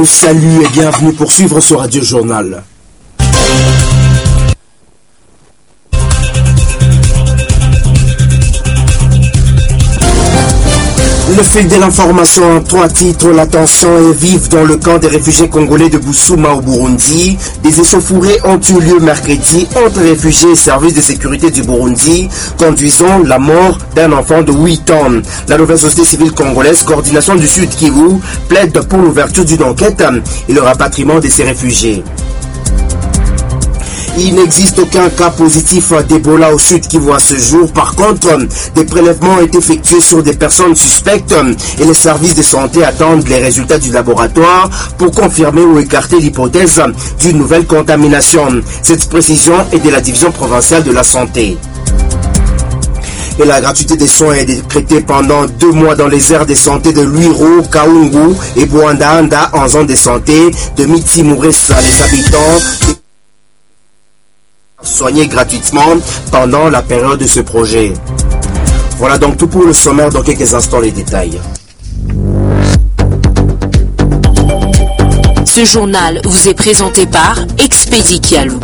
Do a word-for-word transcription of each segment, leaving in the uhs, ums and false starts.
salut et bienvenue pour suivre ce Radio Journal. Le fil de l'information en trois titres. La tension est vive dans le camp des réfugiés congolais de Bousouma au Burundi. Des échauffourées ont eu lieu mercredi entre réfugiés et services de sécurité du Burundi, conduisant la mort d'un enfant de huit ans. La nouvelle société civile congolaise, coordination du Sud Kivu, plaide pour l'ouverture d'une enquête et le rapatriement de ces réfugiés. Il n'existe aucun cas positif d'Ebola au Sud Kivu à ce jour. Par contre, des prélèvements ont été effectués sur des personnes suspectes et les services de santé attendent les résultats du laboratoire pour confirmer ou écarter l'hypothèse d'une nouvelle contamination. Cette précision est de la division provinciale de la santé. Et la gratuité des soins est décrétée pendant deux mois dans les aires de santé de Luiro, Kaungu et Bouanda-Anda en zone de santé de Miti-Mouressa. Les habitants soignés gratuitement pendant la période de ce projet. Voilà donc tout pour le sommaire. Dans quelques instants, les détails. Ce journal vous est présenté par Expedi Kialou.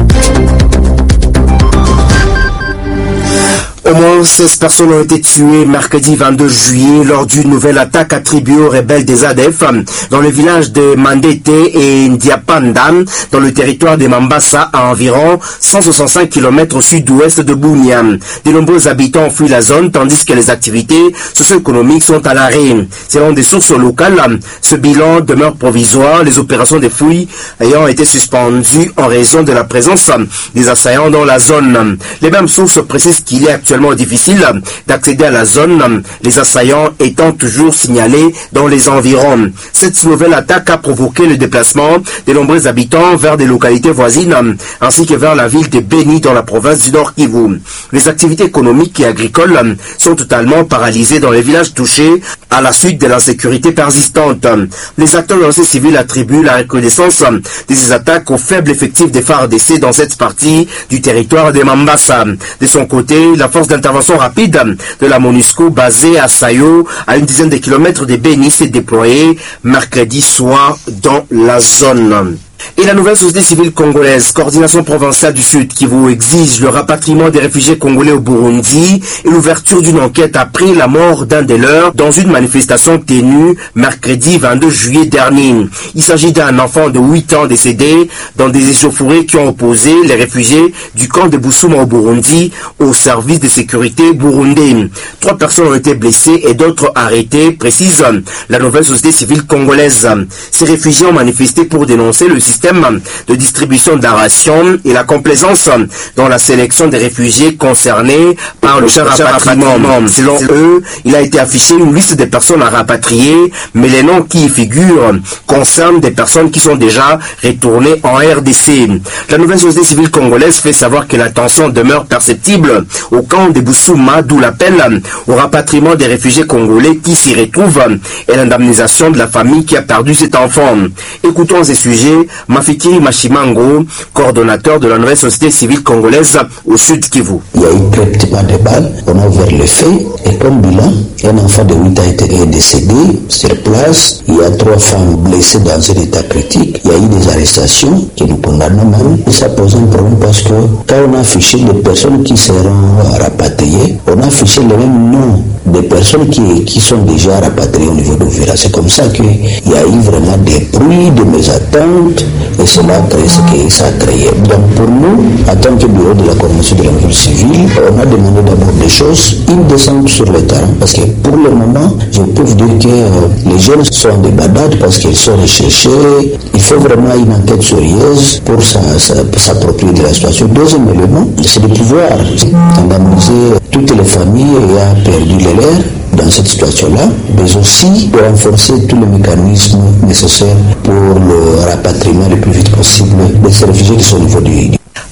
Au moins seize personnes ont été tuées mercredi vingt-deux juillet lors d'une nouvelle attaque attribuée aux rebelles des A D F dans le village de Mandete et Ndiapandan, dans le territoire de Mambasa, à environ cent soixante-cinq kilomètres au sud-ouest de Bunia. De nombreux habitants ont fui la zone tandis que les activités socio-économiques sont à l'arrêt. Selon des sources locales, ce bilan demeure provisoire, les opérations de fouilles ayant été suspendues en raison de la présence des assaillants dans la zone. Les mêmes sources précisent qu'il est actuellement difficile d'accéder à la zone, les assaillants étant toujours signalés dans les environs. Cette nouvelle attaque a provoqué le déplacement de nombreux habitants vers des localités voisines ainsi que vers la ville de Beni dans la province du Nord Kivu. Les activités économiques et agricoles sont totalement paralysées dans les villages touchés à la suite de l'insécurité persistante. Les acteurs de la société civile attribuent la recrudescence de ces attaques au faible effectif des F A R D C dans cette partie du territoire de Mambasa. De son côté, la force d'intervention rapide de la MONUSCO basée à Sayo, à une dizaine de kilomètres de Beni, s'est déployée mercredi soir dans la zone. Et la nouvelle société civile congolaise, coordination provinciale du Sud Kivu, exige le rapatriement des réfugiés congolais au Burundi et l'ouverture d'une enquête après la mort d'un des leurs dans une manifestation tenue mercredi vingt-deux juillet dernier. Il s'agit d'un enfant de huit ans décédé dans des échauffourées qui ont opposé les réfugiés du camp de Bousouma au Burundi au service de sécurité burundais. Trois personnes ont été blessées et d'autres arrêtées, précise la nouvelle société civile congolaise. Ces réfugiés ont manifesté pour dénoncer le système de distribution de la ration et la complaisance dans la sélection des réfugiés concernés par le rapatriement. Selon eux, il a été affiché une liste des personnes à rapatrier, mais les noms qui y figurent concernent des personnes qui sont déjà retournées en R D C. La nouvelle société civile congolaise fait savoir que la tension demeure perceptible au camp de Bousouma, d'où l'appel au rapatriement des réfugiés congolais qui s'y retrouvent et l'indemnisation de la famille qui a perdu cet enfant. Écoutons ces sujets. Mafikiri Machimango, coordonnateur de la nouvelle société civile congolaise au Sud Kivu. Il y a eu traitement de balles, on a ouvert le feu et comme bilan, un enfant de huit ans a été décédé sur place. Il y a trois femmes blessées dans un état critique. Il y a eu des arrestations que nous condamnons même. Et ça pose un problème parce que quand on a affiché les personnes qui seront rapatriées, on a affiché les mêmes noms des personnes qui, qui sont déjà rapatriées au niveau d'Ouvira. C'est comme ça qu'il y a eu vraiment des bruits, de mésattentes. Et cela a créé ce que ça a créé. Donc pour nous, en tant que bureau de la coordination de la ville civile, on a demandé d'abord des choses, une descente sur le terrain. Parce que pour le moment, je peux vous dire que euh, les jeunes sont en débandade parce qu'ils sont recherchés. Il faut vraiment une enquête sérieuse pour s'approprier de la situation. Deuxième élément, c'est de pouvoir indemniser toutes les familles ayant perdu les leurs dans cette situation-là, mais aussi de renforcer tous les mécanismes nécessaires pour le rapatriement le plus vite possible des réfugiés qui sont au niveau du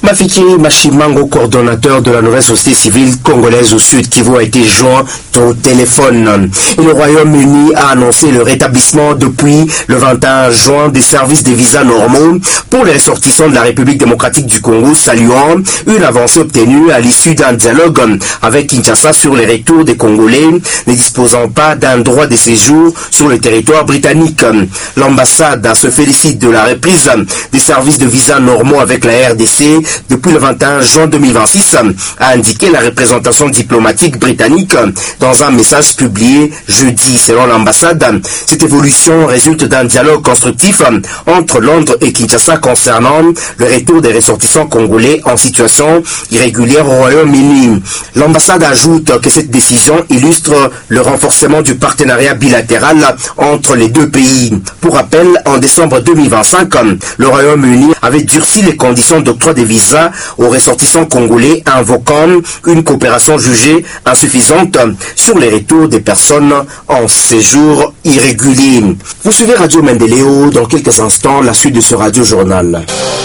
Mafikiri Machimango, coordonnateur de la nouvelle société civile congolaise au Sud Kivu, a été joint au téléphone. Et le Royaume-Uni a annoncé le rétablissement depuis le vingt et un juin des services de visas normaux pour les ressortissants de la République démocratique du Congo, saluant une avancée obtenue à l'issue d'un dialogue avec Kinshasa sur les retours des Congolais ne disposant pas d'un droit de séjour sur le territoire britannique. L'ambassade se félicite de la reprise des services de visas normaux avec la R D C depuis le vingt et un juin deux mille vingt-six, a indiqué la représentation diplomatique britannique dans un message publié jeudi. Selon l'ambassade, cette évolution résulte d'un dialogue constructif entre Londres et Kinshasa concernant le retour des ressortissants congolais en situation irrégulière au Royaume-Uni. L'ambassade ajoute que cette décision illustre le renforcement du partenariat bilatéral entre les deux pays. Pour rappel, en décembre deux mille vingt-cinq, le Royaume-Uni avait durci les conditions d'octroi des visas aux ressortissants congolais, invoquant une coopération jugée insuffisante sur les retours des personnes en séjour irrégulier. Vous suivez Radio Mendeleo, dans quelques instants, la suite de ce radio-journal.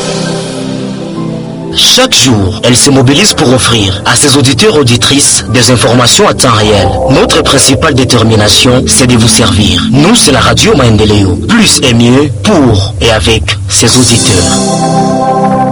Chaque jour, elle se mobilise pour offrir à ses auditeurs et auditrices des informations à temps réel. Notre principale détermination, c'est de vous servir. Nous, c'est la Radio Mendeleo. Plus et mieux pour et avec ses auditeurs.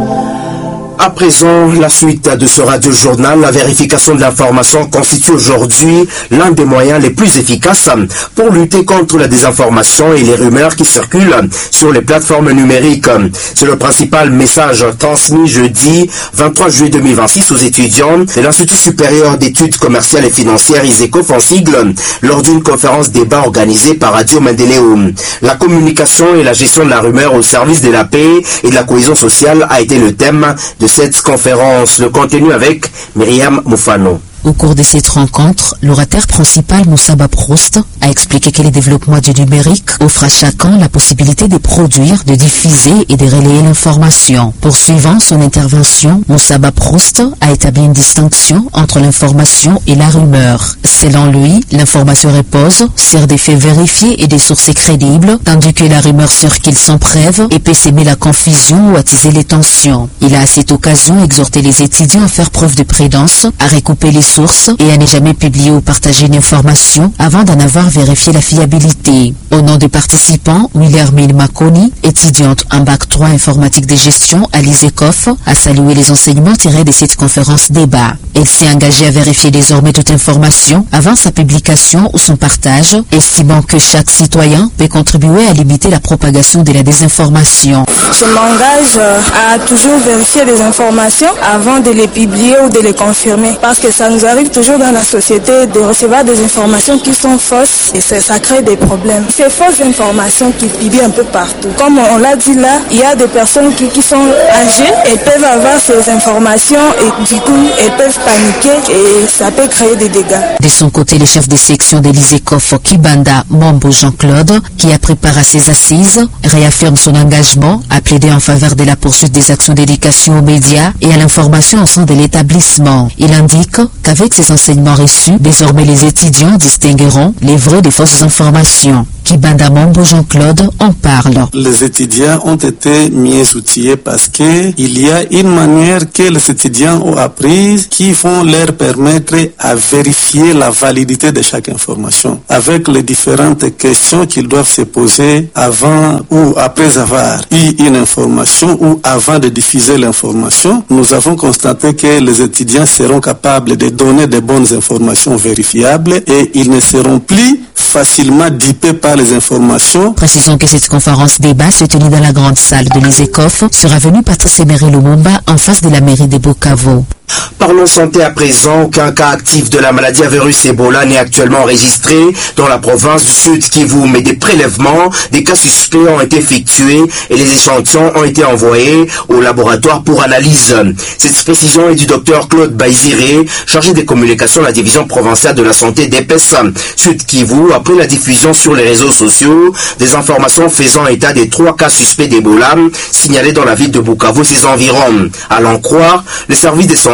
À présent, la suite de ce radio-journal, la vérification de l'information constitue aujourd'hui l'un des moyens les plus efficaces pour lutter contre la désinformation et les rumeurs qui circulent sur les plateformes numériques. C'est le principal message transmis jeudi vingt-trois juillet deux mille vingt-six aux étudiants de l'Institut supérieur d'études commerciales et financières ISECOF en sigle lors d'une conférence débat organisée par Radio Mendeleo. La communication et la gestion de la rumeur au service de la paix et de la cohésion sociale a été le thème de cette conférence. Le contenu avec Myriam Moufano. Au cours de cette rencontre, l'orateur principal Moussaba Proust a expliqué que les développements du numérique offrent à chacun la possibilité de produire, de diffuser et de relayer l'information. Poursuivant son intervention, Moussaba Proust a établi une distinction entre l'information et la rumeur. Selon lui, l'information repose sur des faits vérifiés et des sources crédibles, tandis que la rumeur circule sans preuve et peut s'aimer la confusion ou attiser les tensions. Il a à cette occasion exhorté les étudiants à faire preuve de prudence, à recouper les sources et à ne jamais publier ou partager une information avant d'en avoir vérifié la fiabilité. Au nom des participants, Wilhelmine Makoni, étudiante en bac trois informatique de gestion à l'ISECOF, a salué les enseignements tirés de cette conférence débat. Elle s'est engagée à vérifier désormais toute information avant sa publication ou son partage, estimant que chaque citoyen peut contribuer à limiter la propagation de la désinformation. Je m'engage à toujours vérifier les informations avant de les publier ou de les confirmer, parce que ça nous arrive toujours dans la société de recevoir des informations qui sont fausses et ça, ça crée des problèmes. Ces fausses informations qui publient un peu partout. Comme on l'a dit là, il y a des personnes qui, qui sont âgées et peuvent avoir ces informations et du coup elles peuvent paniquer et ça peut créer des dégâts. De son côté, le chef de section de l'ISECOF, Kibanda Mambo Jean-Claude, qui a préparé ses assises, réaffirme son engagement à plaider en faveur de la poursuite des actions d'éducation aux médias et à l'information au sein de l'établissement. Il indique qu'avec ces enseignements reçus, désormais les étudiants distingueront les vraies des fausses informations. Kibanda Mambo Jean-Claude en parle. Les étudiants ont été mieux outillés parce que il y a une manière que les étudiants ont apprise qui vont leur permettre à vérifier la validité de chaque information avec les différentes questions qu'ils doivent se poser avant ou après avoir eu une information ou avant de diffuser l'information. Nous avons constaté que les étudiants seront capables de donner de bonnes informations vérifiables et ils ne seront plus facilement dupés par les informations. Précisons que cette conférence débat se tenue dans la grande salle de l'ISECOF sera venue Patrice Emery Lumumba en face de la mairie de Bukavu. Parlons santé à présent. Aucun cas actif de la maladie à virus Ebola n'est actuellement enregistré dans la province du Sud Kivu, mais des prélèvements, des cas suspects ont été effectués et les échantillons ont été envoyés au laboratoire pour analyse. Cette précision est du docteur Claude Baiziré, chargé des communications de la division provinciale de la santé d'E P E S Sud Kivu, après la diffusion sur les réseaux sociaux des informations faisant état des trois cas suspects d'Ebola signalés dans la ville de Bukavu et ses environs. À l'en croire, le service de santé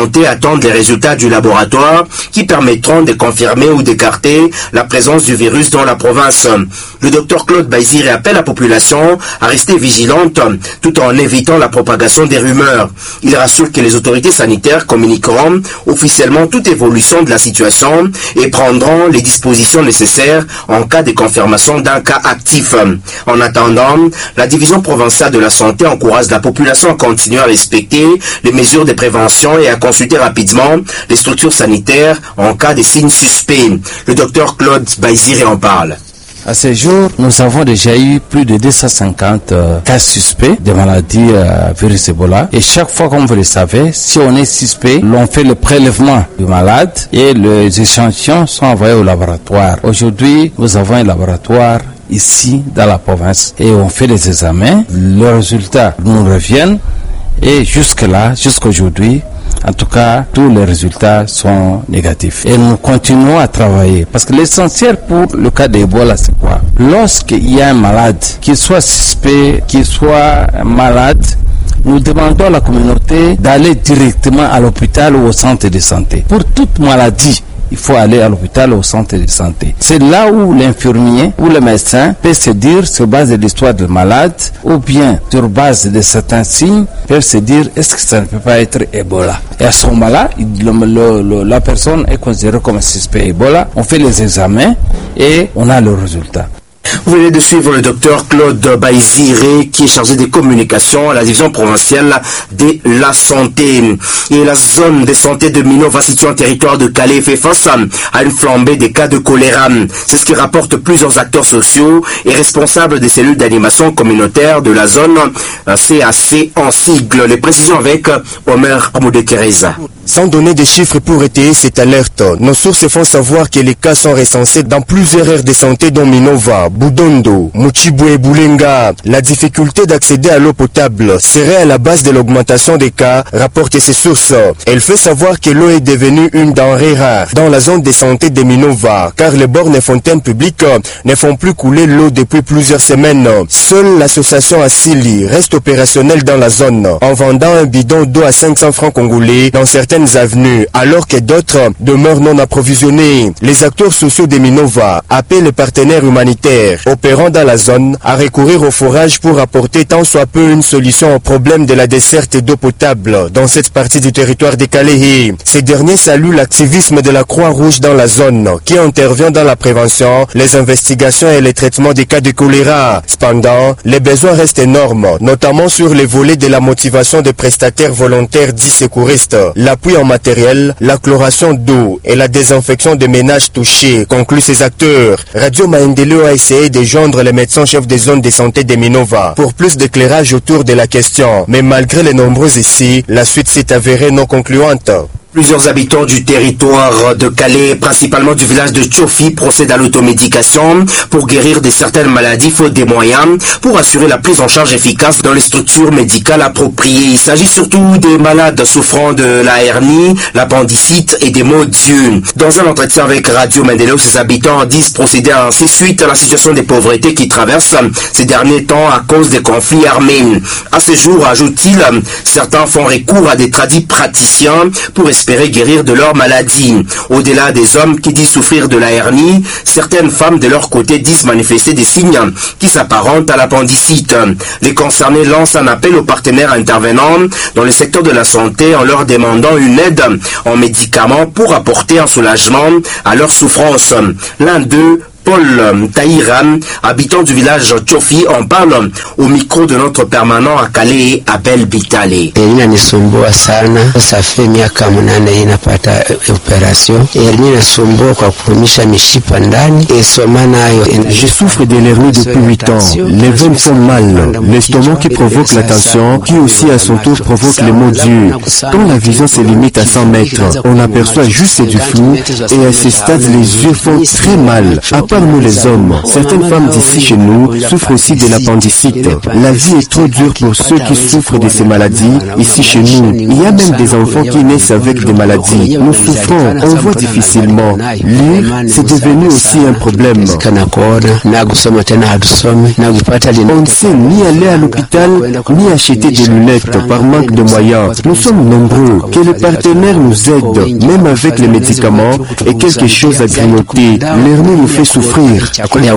santé attendent les résultats du laboratoire qui permettront de confirmer ou d'écarter la présence du virus dans la province. Le docteur Claude Baizire appelle la population à rester vigilante tout en évitant la propagation des rumeurs. Il rassure que les autorités sanitaires communiqueront officiellement toute évolution de la situation et prendront les dispositions nécessaires en cas de confirmation d'un cas actif. En attendant, la division provinciale de la santé encourage la population à continuer à respecter les mesures de prévention et à consulter rapidement les structures sanitaires en cas de signes suspects. Le docteur Claude Baizire en parle. À ce jour, nous avons déjà eu plus de deux cent cinquante euh, cas suspects de maladies euh, virus Ebola. Et chaque fois, comme vous le savez, si on est suspect, l'on fait le prélèvement du malade et les échantillons sont envoyés au laboratoire. Aujourd'hui, nous avons un laboratoire ici dans la province et on fait les examens. Les résultats nous reviennent et jusque-là, jusqu'aujourd'hui, en tout cas, tous les résultats sont négatifs. Et nous continuons à travailler. Parce que l'essentiel pour le cas d'Ebola, c'est quoi? Lorsqu'il y a un malade, qu'il soit suspect, qu'il soit malade, nous demandons à la communauté d'aller directement à l'hôpital ou au centre de santé. Pour toute maladie, il faut aller à l'hôpital ou au centre de santé. C'est là où l'infirmier ou le médecin peut se dire, sur base de l'histoire du malade, ou bien sur base de certains signes, peut se dire, est-ce que ça ne peut pas être Ebola? Et à ce moment-là, le, le, le, la personne est considérée comme un suspect Ebola. On fait les examens et on a le résultat. Vous venez de suivre le docteur Claude Baizire qui est chargé des communications à la division provinciale de la santé. Et la zone de santé de Minova située en territoire de Calais fait face à une flambée des cas de choléra. C'est ce qui rapportent plusieurs acteurs sociaux et responsables des cellules d'animation communautaire de la zone C A C en sigle. Les précisions avec Omer Amoudé-Kereza. Sans donner des chiffres pour étayer cette alerte, nos sources font savoir que les cas sont recensés dans plusieurs aires de santé dont Minova, Budondo, Muchibwe et Boulenga. La difficulté d'accéder à l'eau potable serait à la base de l'augmentation des cas, rapportent ces sources. Elle fait savoir que l'eau est devenue une denrée rare dans la zone de santé de Minova, car les bornes et fontaines publiques ne font plus couler l'eau depuis plusieurs semaines. Seule l'association Assili reste opérationnelle dans la zone, en vendant un bidon d'eau à cinq cents francs congolais dans certaines avenues, alors que d'autres demeurent non approvisionnés. Les acteurs sociaux de Minova appellent les partenaires humanitaires opérant dans la zone à recourir au forage pour apporter tant soit peu une solution au problème de la desserte d'eau potable dans cette partie du territoire de Calais. Ces derniers saluent l'activisme de la Croix-Rouge dans la zone qui intervient dans la prévention, les investigations et les traitements des cas de choléra. Cependant, les besoins restent énormes, notamment sur les volets de la motivation des prestataires volontaires dits secouristes, l'appui en matériel, la chloration d'eau et la désinfection des ménages touchés, concluent ces acteurs. Radio Maendeleo a essayé de joindre les médecins chefs des zones de santé de Minova pour plus d'éclairage autour de la question. Mais malgré les nombreux essais, la suite s'est avérée non concluante. Plusieurs habitants du territoire de Calais, principalement du village de Tchofi, procèdent à l'automédication pour guérir de certaines maladies faute des moyens pour assurer la prise en charge efficace dans les structures médicales appropriées. Il s'agit surtout des malades souffrant de la hernie, l'appendicite et des maux d'yeux. Dans un entretien avec Radio Mendeleo, ces habitants disent procéder ainsi suite à la situation de pauvreté qui traverse ces derniers temps à cause des conflits armés. À ce jour, ajoute-t-il, certains font recours à des tradis praticiens pour espérer guérir de leur maladie. Au-delà des hommes qui disent souffrir de la hernie, certaines femmes de leur côté disent manifester des signes qui s'apparentent à l'appendicite. Les concernés lancent un appel aux partenaires intervenants dans le secteur de la santé en leur demandant une aide en médicaments pour apporter un soulagement à leur souffrance. L'un d'eux, Paul Taïran, habitant du village Tchofi, en parle au micro de notre permanent à Calais, Abel Bitale. Inanisumbua sana, ça fait miaka munane inapata opération. Inanisumbua kwa kurumisha mishipa ndani. Je souffre de l'hernie depuis huit ans. Les veines font mal. L'estomac qui provoque la tension, qui aussi à son tour provoque les maux durs. Quand la vision se limite à cent mètres, on aperçoit juste du flou et à ce stade les yeux font très mal. À par nous les hommes. Certaines femmes d'ici chez nous souffrent aussi de l'appendicite. La vie est trop dure pour ceux qui souffrent de ces maladies ici chez nous. Il y a même des enfants qui naissent avec des maladies. Nous souffrons, on voit difficilement. Lire, c'est devenu aussi un problème. On ne sait ni aller à l'hôpital, ni acheter des lunettes par manque de moyens. Nous sommes nombreux. Que les partenaires nous aident, même avec les médicaments et quelque chose à grignoter. L'hernie nous fait souffrir.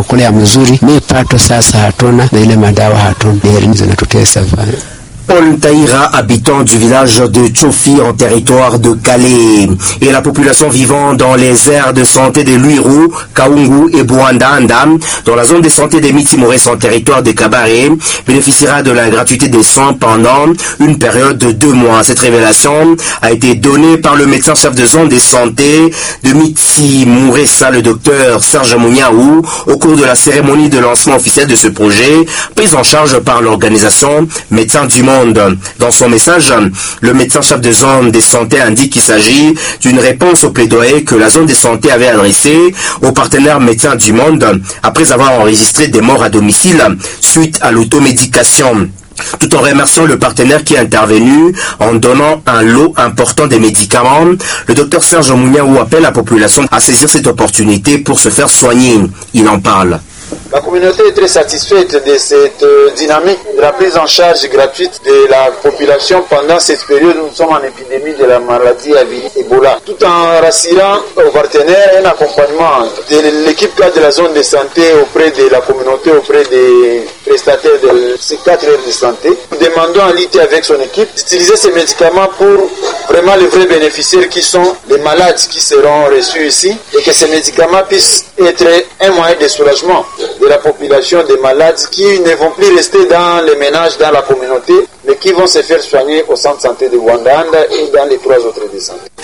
Paul Taïra, habitant du village de Tchofi en territoire de Calais, et la population vivant dans les aires de santé de Luiru, Kaungu et Bouandanda, dans la zone de santé des Mitimores en territoire de Kabaré, bénéficiera de la gratuité des soins pendant une période de deux mois. Cette révélation a été donnée par le médecin chef de zone de santé de Mitimoresa, le docteur Serge Mouniaou, au cours de la cérémonie de lancement officiel de ce projet, prise en charge par l'organisation Médecins du Monde. Dans son message, le médecin chef de zone de santé indique qu'il s'agit d'une réponse au plaidoyer que la zone de santé avait adressé aux partenaires Médecins du Monde après avoir enregistré des morts à domicile suite à l'automédication. Tout en remerciant le partenaire qui est intervenu en donnant un lot important de médicaments, le docteur Serge Mouniaou appelle la population à saisir cette opportunité pour se faire soigner. Il en parle. La communauté est très satisfaite de cette dynamique de la prise en charge gratuite de la population pendant cette période où nous sommes en épidémie de la maladie à virus Ebola. Tout en rassurant aux partenaires un accompagnement de l'équipe de la zone de santé auprès de la communauté, auprès des prestataires de ces quatre aires de santé. Nous demandons à l'I T avec son équipe d'utiliser ces médicaments pour vraiment les vrais bénéficiaires qui sont les malades qui seront reçus ici et que ces médicaments puissent être un moyen de soulagement de la population des malades qui ne vont plus rester dans les ménages, dans la communauté, mais qui vont se faire soigner au centre de santé de Bouandanda et dans les trois autres de santé.